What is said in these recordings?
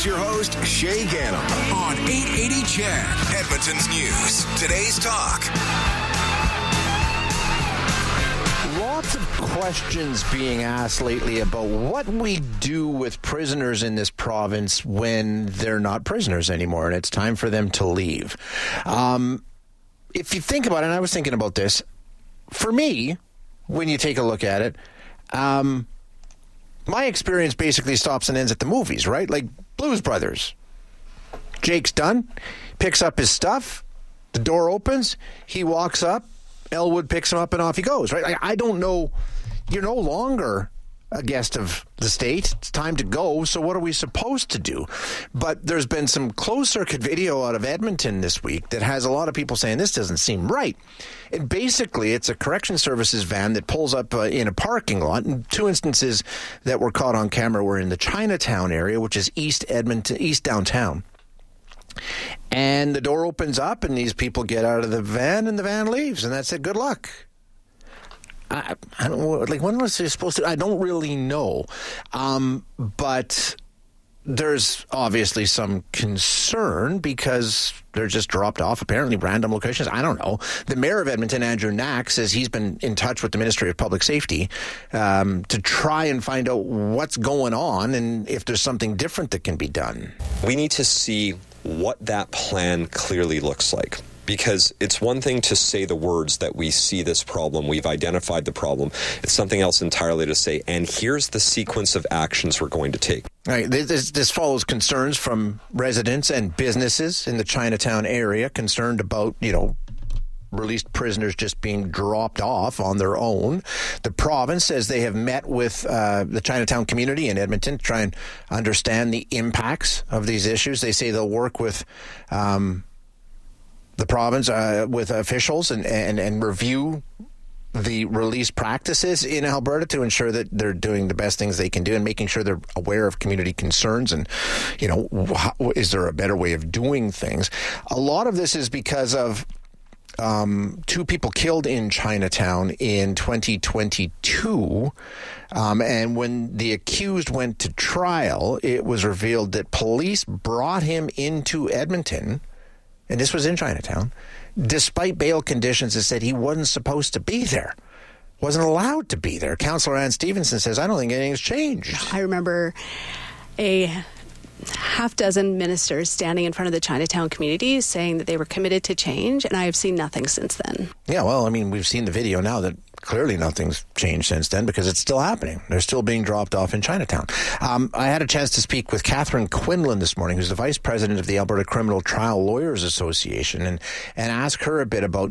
Here's your host, Shay Gannam, on 880 CHED, Edmonton's News. Today's Talk. Lots of questions being asked lately about what we do with prisoners in this province when they're not prisoners anymore and it's time for them to leave. If you think about it, and I was thinking about this, for me, when you take a look at it, my experience basically stops and ends at the movies, right? Like Blues Brothers. Jake's done, picks up his stuff, the door opens, he walks up, Elwood picks him up and off he goes, right? Like, I don't know, you're no longer a guest of the state. It's time to go, so what are we supposed to do? But there's been some closed-circuit video out of Edmonton this week that has a lot of people saying this doesn't seem right. And basically, it's a correction services van that pulls up in a parking lot. And two instances that were caught on camera were in the Chinatown area, which is East Edmonton, East downtown. And the door opens up, and these people get out of the van, and the van leaves, and that's it. Good luck. I don't know, like, when was it supposed to? I don't really know. But there's obviously some concern because they're just dropped off, apparently random locations. I don't know. The mayor of Edmonton, Andrew Knack, says he's been in touch with the Ministry of Public Safety to try and find out what's going on and if there's something different that can be done. We need to see what that plan clearly looks like. Because it's one thing to say the words that we see this problem, we've identified the problem. It's something else entirely to say, and here's the sequence of actions we're going to take. All right, this follows concerns from residents and businesses in the Chinatown area concerned about, released prisoners just being dropped off on their own. The province says they have met with the Chinatown community in Edmonton to try and understand the impacts of these issues. They say they'll work with the province, with officials and review the release practices in Alberta to ensure that they're doing the best things they can do and making sure they're aware of community concerns and, is there a better way of doing things? A lot of this is because of two people killed in Chinatown in 2022. And when the accused went to trial, it was revealed that police brought him into Edmonton, and this was in Chinatown, despite bail conditions that said he wasn't supposed to be there, wasn't allowed to be there. Councillor Ann Stevenson says, I don't think anything's changed. I remember a half dozen ministers standing in front of the Chinatown community saying that they were committed to change, and I have seen nothing since then. Yeah, well, I mean, we've seen the video now that clearly nothing's changed since then because it's still happening. They're still being dropped off in Chinatown. I had a chance to speak with Catherine Quinlan this morning, who's the vice president of the Alberta Criminal Trial Lawyers Association, and ask her a bit about,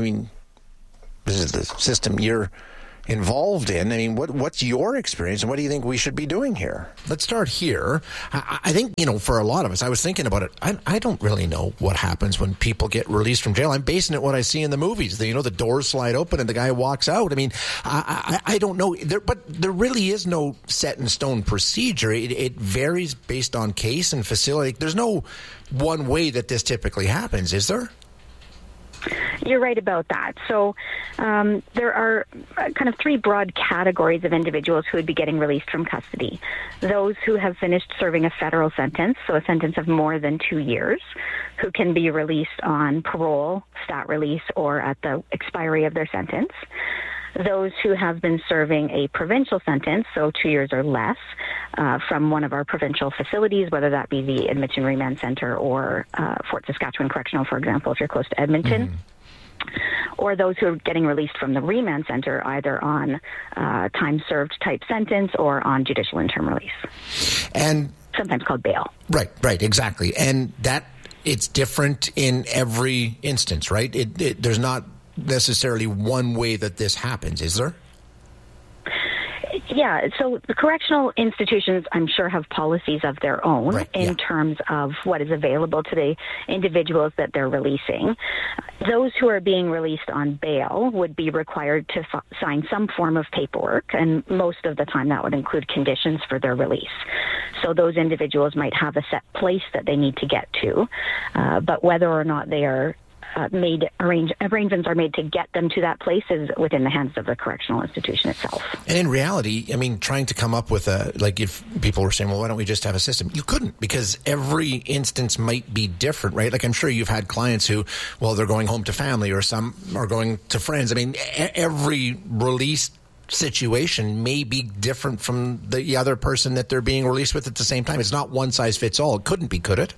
this is the system you're involved in. I mean, what's your experience and what do you think we should be doing here? Let's start here. I think, for a lot of us, I was thinking about it. I don't really know what happens when people get released from jail. I'm basing it what I see in the movies. The doors slide open and the guy walks out. I mean, I don't know. But there really is no set in stone procedure. It varies based on case and facility. There's no one way that this typically happens, is there? You're right about that. So there are kind of three broad categories of individuals who would be getting released from custody. Those who have finished serving a federal sentence, so a sentence of more than 2 years, who can be released on parole, stat release, or at the expiry of their sentence. Those who have been serving a provincial sentence, so 2 years or less, from one of our provincial facilities, whether that be the Edmonton Remand Centre or Fort Saskatchewan Correctional, for example, if you're close to Edmonton. Or those who are getting released from the Remand Centre, either on time served type sentence or on judicial interim release. And sometimes called bail. Right, exactly. And that it's different in every instance, right? There's not necessarily one way that this happens, is there? Yeah, so the correctional institutions, I'm sure, have policies of their own in terms of what is available to the individuals that they're releasing. Those who are being released on bail would be required to sign some form of paperwork, and most of the time that would include conditions for their release. So those individuals might have a set place that they need to get to, but whether or not they are arrangements are made to get them to that place is within the hands of the correctional institution itself. And in reality, I mean, trying to come up with if people were saying, well, why don't we just have a system? You couldn't, because every instance might be different, right? Like, I'm sure you've had clients who, well, they're going home to family, or some are going to friends. I mean, every release situation may be different from the other person that they're being released with at the same time. It's not one size fits all. It couldn't be, could it?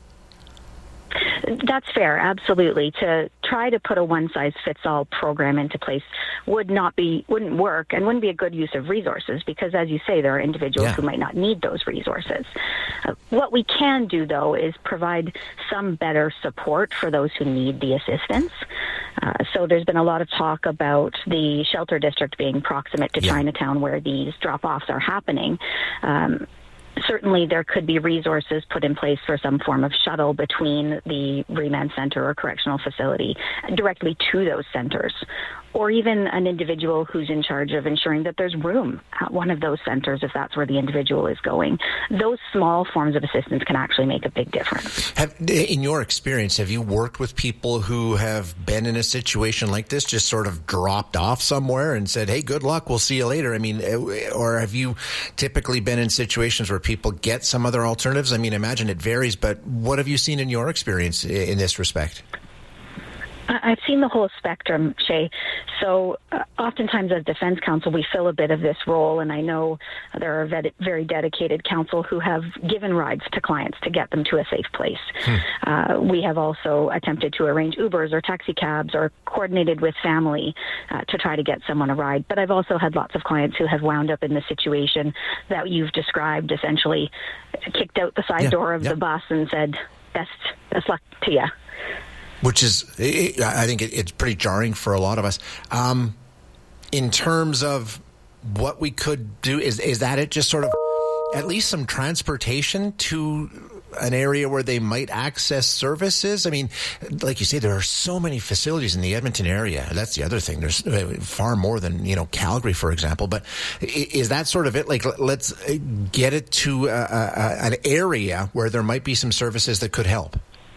That's fair, absolutely. To try to put a one-size-fits-all program into place wouldn't work and wouldn't be a good use of resources, because, as you say, there are individuals who might not need those resources. What we can do, though, is provide some better support for those who need the assistance. So there's been a lot of talk about the shelter district being proximate to Chinatown, where these drop-offs are happening. Certainly, there could be resources put in place for some form of shuttle between the remand center or correctional facility directly to those centers, or even an individual who's in charge of ensuring that there's room at one of those centers if that's where the individual is going. Those small forms of assistance can actually make a big difference. In your experience, have you worked with people who have been in a situation like this, just sort of dropped off somewhere and said, hey, good luck, we'll see you later? I mean, or have you typically been in situations where people get some other alternatives? I mean, I imagine it varies, but what have you seen in your experience in this respect? I've seen the whole spectrum, Shay. So oftentimes as defense counsel, we fill a bit of this role, and I know there are very dedicated counsel who have given rides to clients to get them to a safe place. We have also attempted to arrange Ubers or taxi cabs or coordinated with family to try to get someone a ride. But I've also had lots of clients who have wound up in the situation that you've described, essentially kicked out the side door of the bus and said, best luck to you. Which is, I think it's pretty jarring for a lot of us. In terms of what we could do, is that it? Just sort of at least some transportation to an area where they might access services? I mean, like you say, there are so many facilities in the Edmonton area. That's the other thing. There's far more than, Calgary, for example. But is that sort of it? Like, let's get it to an area where there might be some services that could help.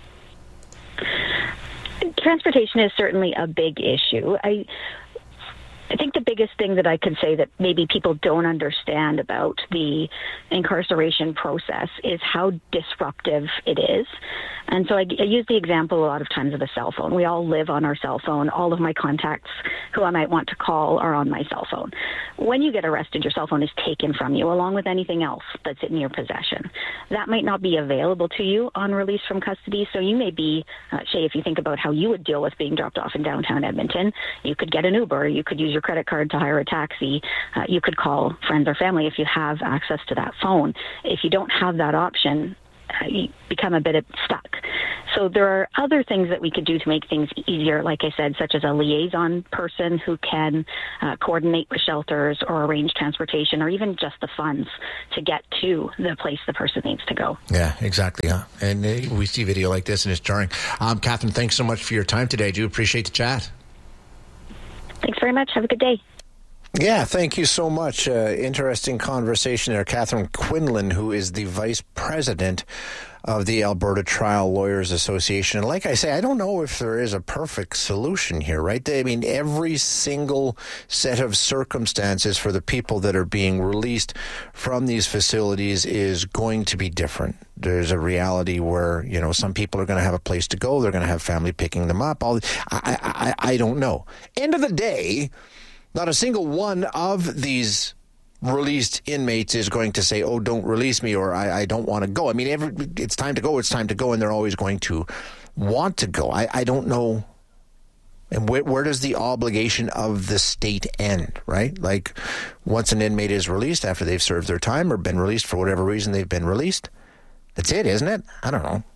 Transportation is certainly a big issue. I think the biggest thing that I could say that maybe people don't understand about the incarceration process is how disruptive it is. And so I use the example a lot of times of a cell phone. We all live on our cell phone. All of my contacts who I might want to call are on my cell phone. When you get arrested, your cell phone is taken from you along with anything else that's in your possession. That might not be available to you on release from custody. So you may be, Shay, if you think about how you would deal with being dropped off in downtown Edmonton, you could get an Uber, you could use your credit card to hire a taxi, you could call friends or family if you have access to that phone. If you don't have that option, you become a bit stuck. So there are other things that we could do to make things easier, like I said, such as a liaison person who can coordinate with shelters or arrange transportation or even just the funds to get to the place the person needs to go. Yeah, exactly. Huh? And we see video like this and it's jarring. Catherine, thanks so much for your time today. I do appreciate the chat. Thanks very much. Have a good day. Yeah, thank you so much. Interesting conversation there. Catherine Quinlan, who is the vice president of the Alberta Trial Lawyers Association. And like I say, I don't know if there is a perfect solution here, right? I mean, every single set of circumstances for the people that are being released from these facilities is going to be different. There's a reality where, some people are going to have a place to go. They're going to have family picking them up. I don't know. End of the day, not a single one of these released inmates is going to say, oh, don't release me, or I don't want to go. I mean, it's time to go, and they're always going to want to go. I don't know. And where does the obligation of the state end, right? Like, once an inmate is released after they've served their time or been released for whatever reason they've been released, that's it, isn't it? I don't know.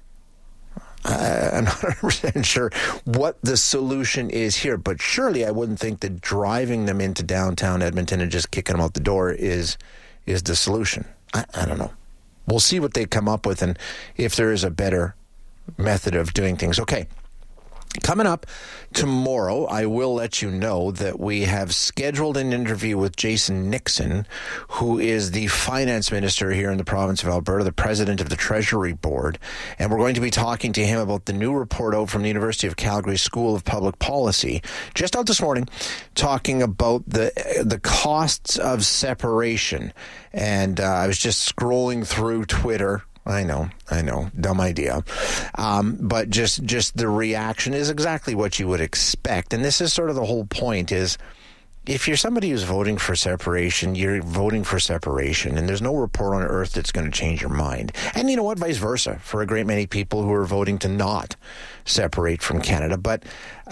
I'm not 100% sure what the solution is here, but surely I wouldn't think that driving them into downtown Edmonton and just kicking them out the door is the solution. I don't know. We'll see what they come up with and if there is a better method of doing things. Okay. Coming up tomorrow, I will let you know that we have scheduled an interview with Jason Nixon, who is the finance minister here in the province of Alberta, the president of the Treasury Board. And we're going to be talking to him about the new report out from the University of Calgary School of Public Policy, just out this morning, talking about the costs of separation. And I was just scrolling through Twitter. I know, dumb idea. But just the reaction is exactly what you would expect. And this is sort of the whole point is, if you're somebody who's voting for separation, you're voting for separation, and there's no report on earth that's going to change your mind. And you know what? Vice versa for a great many people who are voting to not separate from Canada. But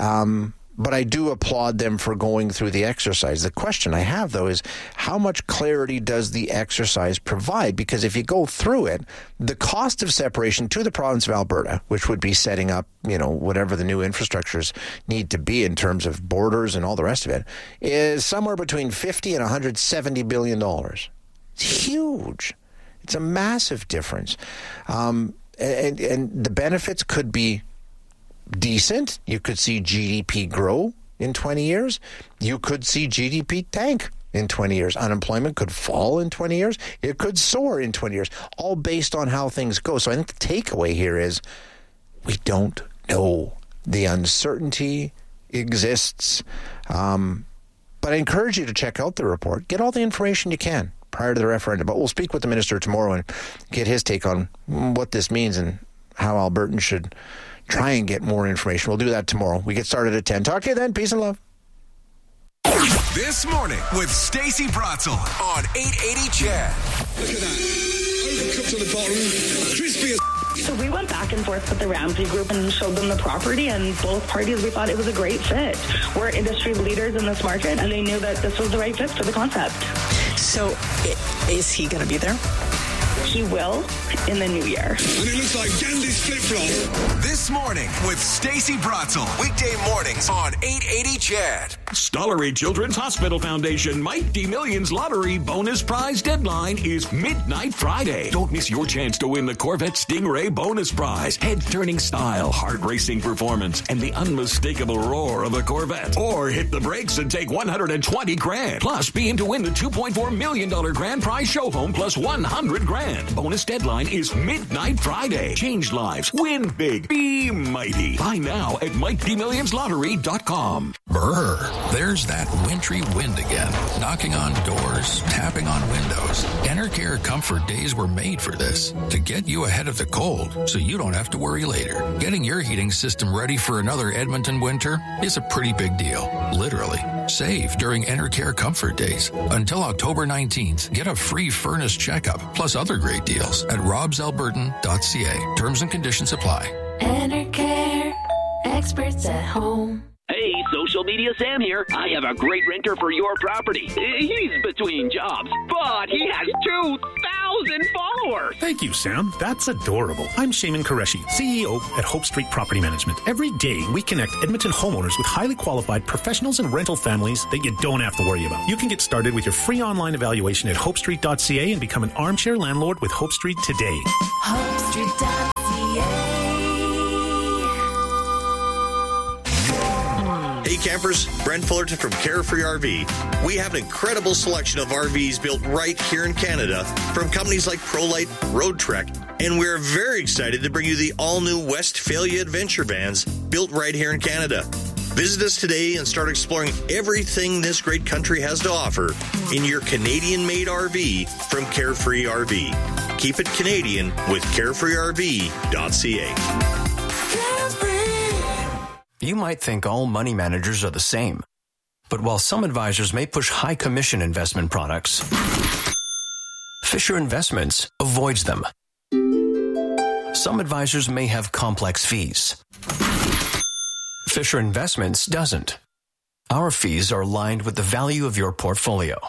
I do applaud them for going through the exercise. The question I have, though, is how much clarity does the exercise provide? Because if you go through it, the cost of separation to the province of Alberta, which would be setting up, whatever the new infrastructures need to be in terms of borders and all the rest of it, is somewhere between $50 and $170 billion. It's huge. It's a massive difference. And the benefits could be decent. You could see GDP grow in 20 years. You could see GDP tank in 20 years. Unemployment could fall in 20 years. It could soar in 20 years, all based on how things go. So I think the takeaway here is we don't know. The uncertainty exists. But I encourage you to check out the report. Get all the information you can prior to the referendum. But we'll speak with the minister tomorrow and get his take on what this means and how Albertans should try and get more information. We'll do that tomorrow. We get started at 10. Talk to you then. Peace and love. This morning with Stacey Bratzel on 880 CHED. Look at that. Overcooked on the bottom. Crispy as... So we went back and forth with the Ramsey Group and showed them the property, and both parties, we thought it was a great fit. We're industry leaders in this market, and they knew that this was the right fit for the concept. So is he going to be there? He will in the new year. And it looks like Gandhi's flip-flop. This morning with Stacey Bratzel. Weekday mornings on 880 CHED. Stollery Children's Hospital Foundation Mike D Millions Lottery bonus prize deadline is midnight Friday. Don't miss your chance to win the Corvette Stingray bonus prize. Head-turning style, heart-racing performance, and the unmistakable roar of a Corvette. Or hit the brakes and take $120,000. Plus, be in to win the $2.4 million grand prize show home plus $100,000. Bonus deadline is midnight Friday. Change lives. Win big. Be mighty. Buy now at MikeDMillionsLottery.com. Brr. There's that wintry wind again. Knocking on doors, tapping on windows. Enercare Comfort Days were made for this. To get you ahead of the cold so you don't have to worry later. Getting your heating system ready for another Edmonton winter is a pretty big deal. Literally. Save during Enercare Comfort Days. Until October 19th, get a free furnace checkup plus other great deals at robsalbertan.ca. Terms and conditions apply. Enercare. Experts at home. Hey, Social Media Sam here. I have a great renter for your property. He's between jobs, but he has 2,000 followers. Thank you, Sam. That's adorable. I'm Shaman Qureshi, CEO at Hope Street Property Management. Every day, we connect Edmonton homeowners with highly qualified professionals and rental families that you don't have to worry about. You can get started with your free online evaluation at hopestreet.ca and become an armchair landlord with Hope Street today. HopeStreet.ca. Hey campers, Brent Fullerton from Carefree RV. We have an incredible selection of RVs built right here in Canada from companies like ProLite, Road Trek, and we're very excited to bring you the all-new Westphalia Adventure Vans built right here in Canada. Visit us today and start exploring everything this great country has to offer in your Canadian-made RV from Carefree RV. Keep it Canadian with carefreerv.ca. You might think all money managers are the same. But while some advisors may push high commission investment products, Fisher Investments avoids them. Some advisors may have complex fees. Fisher Investments doesn't. Our fees are aligned with the value of your portfolio.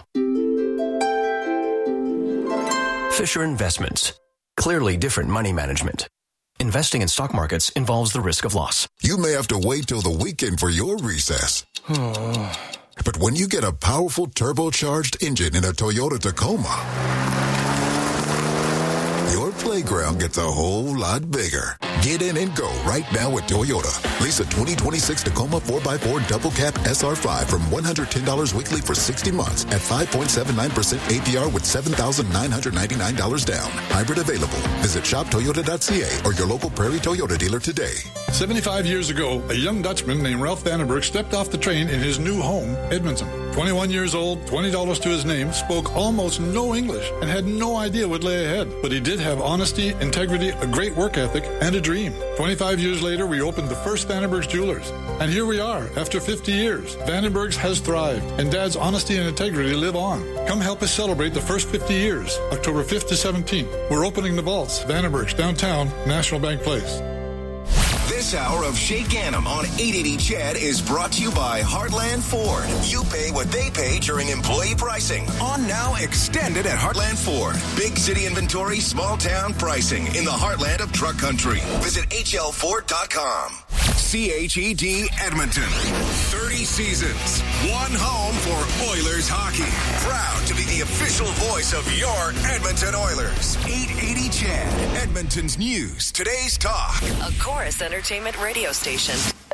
Fisher Investments. Clearly different money management. Investing in stock markets involves the risk of loss. You may have to wait till the weekend for your recess. But when you get a powerful turbocharged engine in a Toyota Tacoma, your playground gets a whole lot bigger. Get in and go right now at Toyota. Lease a 2026 Tacoma 4x4 double cab SR5 from $110 weekly for 60 months at 5.79% APR with $7,999 down. Hybrid available. Visit shoptoyota.ca or your local Prairie Toyota dealer today. 75 years ago, a young Dutchman named Ralph Vandenberg stepped off the train in his new home, Edmonton. 21 years old, $20 to his name, spoke almost no English, and had no idea what lay ahead. But he did have honesty, integrity, a great work ethic, and a dream. 25 years later, we opened the first Vandenberg's Jewelers. And here we are, after 50 years. Vandenberg's has thrived, and Dad's honesty and integrity live on. Come help us celebrate the first 50 years, October 5th to 17th. We're opening the vaults, Vandenberg's, downtown, National Bank Place. This hour of Shay Gannam on 880 CHED is brought to you by Heartland Ford. You pay what they pay during employee pricing. On now, extended at Heartland Ford. Big city inventory, small town pricing in the heartland of truck country. Visit hlford.com. CHED Edmonton. 30 seasons. One home for Oilers hockey. Proud to be the official voice of your Edmonton Oilers. 880 CHED. Edmonton's news. Today's talk. A Chorus Entertainment radio station.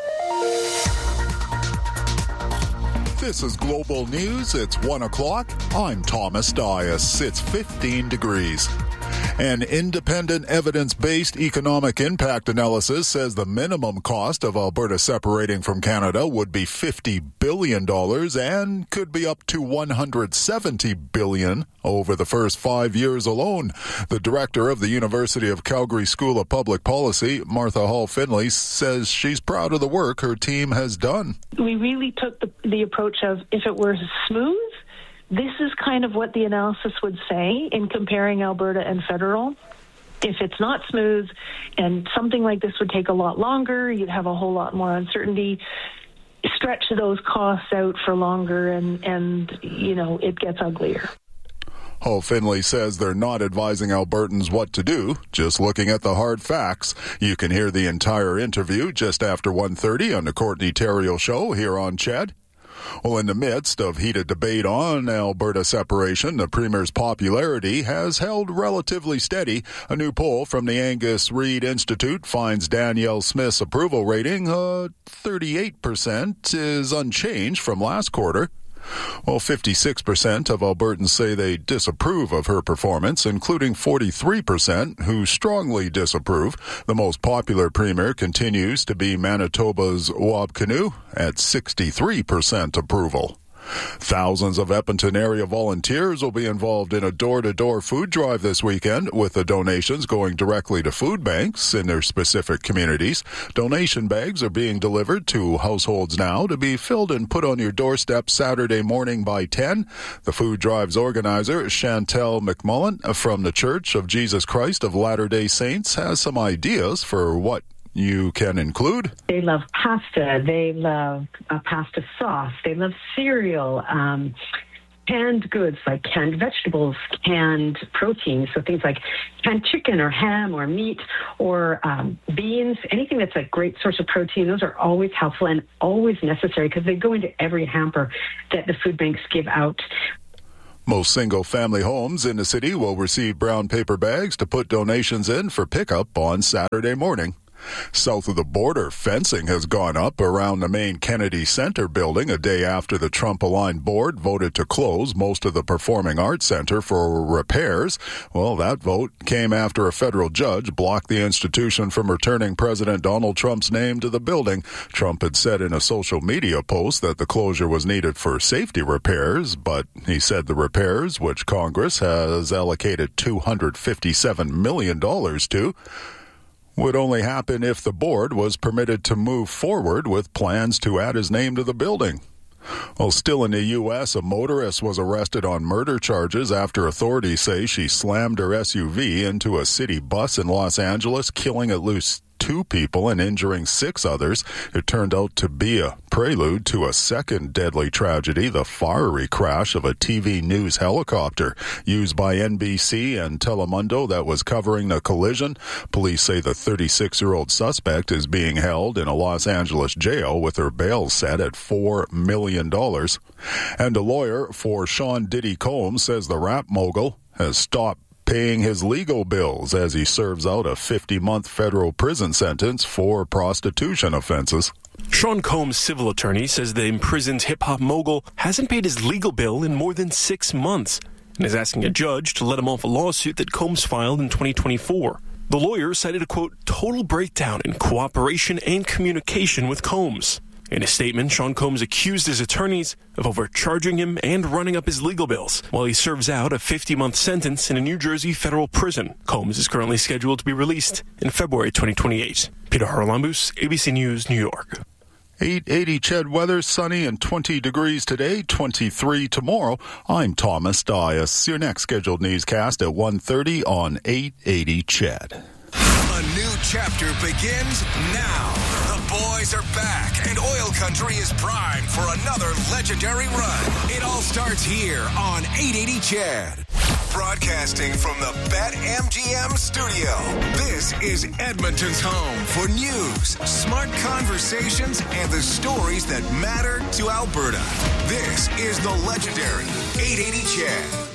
This is Global News. It's 1 o'clock. I'm Thomas Dias. It's 15 degrees. An independent evidence-based economic impact analysis says the minimum cost of Alberta separating from Canada would be $50 billion and could be up to $170 billion over the first 5 years alone. The director of the University of Calgary School of Public Policy, Martha Hall-Finley, says she's proud of the work her team has done. We really took the approach of if it were smooth, this is kind of what the analysis would say in comparing Alberta and federal. If it's not smooth and something like this would take a lot longer, you'd have a whole lot more uncertainty, stretch those costs out for longer and it gets uglier. Hall-Finley says they're not advising Albertans what to do, just looking at the hard facts. You can hear the entire interview just after 1:30 on the Courtney Theriault Show here on CHED. Well, in the midst of heated debate on Alberta separation, the Premier's popularity has held relatively steady. A new poll from the Angus Reid Institute finds Danielle Smith's approval rating, 38%, is unchanged from last quarter. Well, 56% of Albertans say they disapprove of her performance, including 43% who strongly disapprove. The most popular premier continues to be Manitoba's Wab Kinew at 63% approval. Thousands of Edmonton area volunteers will be involved in a door-to-door food drive this weekend, with the donations going directly to food banks in their specific communities. Donation bags are being delivered to households now to be filled and put on your doorstep Saturday morning by 10. The food drive's organizer, Chantel McMullen from the Church of Jesus Christ of Latter-day Saints, has some ideas for what you can include. They love pasta. They love pasta sauce. They love cereal, canned goods like canned vegetables, canned proteins, so things like canned chicken or ham or meat or beans, anything that's a great source of protein. Those are always helpful and always necessary because they go into every hamper that the food banks give out. Most single-family homes in the city will receive brown paper bags to put donations in for pickup on Saturday morning. South of the border, fencing has gone up around the main Kennedy Center building a day after the Trump-aligned board voted to close most of the Performing Arts Center for repairs. Well, that vote came after a federal judge blocked the institution from returning President Donald Trump's name to the building. Trump had said in a social media post that the closure was needed for safety repairs, but he said the repairs, which Congress has allocated $257 million to, would only happen if the board was permitted to move forward with plans to add his name to the building. Well, still in the U.S., a motorist was arrested on murder charges after authorities say she slammed her SUV into a city bus in Los Angeles, killing at least 2 people and injuring 6 others. It turned out to be a prelude to a second deadly tragedy, the fiery crash of a TV news helicopter used by NBC and Telemundo that was covering the collision. Police say the 36-year-old suspect is being held in a Los Angeles jail with her bail set at $4 million. And a lawyer for Sean Diddy Combs says the rap mogul has stopped paying his legal bills as he serves out a 50-month federal prison sentence for prostitution offenses. Sean Combs' civil attorney says the imprisoned hip-hop mogul hasn't paid his legal bill in more than 6 months and is asking a judge to let him off a lawsuit that Combs filed in 2024. The lawyer cited a, quote, total breakdown in cooperation and communication with Combs. In a statement, Sean Combs accused his attorneys of overcharging him and running up his legal bills while he serves out a 50-month sentence in a New Jersey federal prison. Combs is currently scheduled to be released in February 2028. Peter Harlambus, ABC News, New York. 880 CHED weather, sunny and 20 degrees today, 23 tomorrow. I'm Thomas Dias. Your next scheduled newscast at 1:30 on 880 CHED. A new chapter begins now. The boys are back, and Oil Country is primed for another legendary run. It all starts here on 880 CHED. Broadcasting from the BetMGM studio, this is Edmonton's home for news, smart conversations, and the stories that matter to Alberta. This is the legendary 880 CHED.